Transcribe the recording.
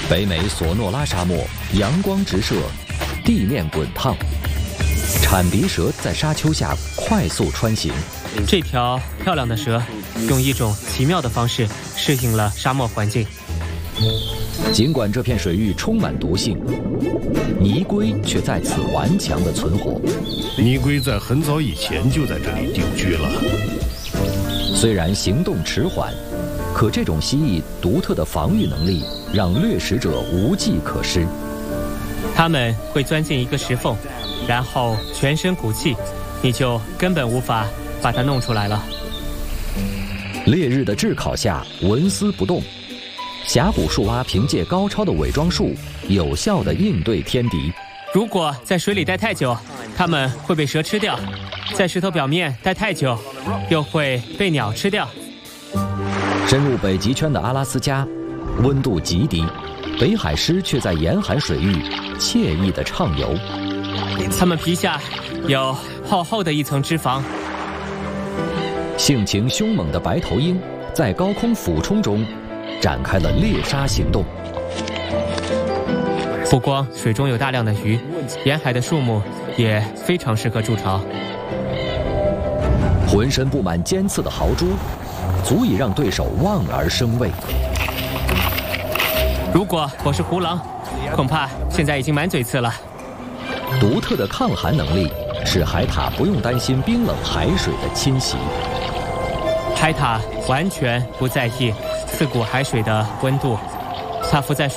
北美索诺拉沙漠，阳光直射，地面滚烫，铲鼻蛇在沙丘下快速穿行。 这条漂亮的蛇用一种奇妙的方式适应了沙漠环境。 尽管这片水域充满毒性，泥龟却在此顽强地存活。 泥龟在很早以前就在这里定居了。 虽然行动迟缓，可这种蜥蜴独特的防御能力让掠食者无计可施。 它们会钻进一个石缝，然后全身鼓气，你就根本无法把它弄出来了。 烈日的炙烤下纹丝不动，峡谷树蛙凭借高超的伪装术，有效地应对天敌。 如果在水里待太久，它们会被蛇吃掉；在石头表面待太久，又会被鸟吃掉。 深入北极圈的阿拉斯加，温度极低，北海狮却在严寒水域惬意地畅游。 它们皮下有厚厚的一层脂肪。 性情凶猛的白头鹰在高空俯冲中展开了猎杀行动。 不光水中有大量的鱼，沿海的树木也非常适合筑巢。 浑身布满尖刺的豪猪，足以让对手望而生畏。 如果我是胡狼，恐怕现在已经满嘴刺了。 独特的抗寒能力使海獭不用担心冰冷海水的侵袭。 海獭完全不在意刺骨海水的温度，它浮在水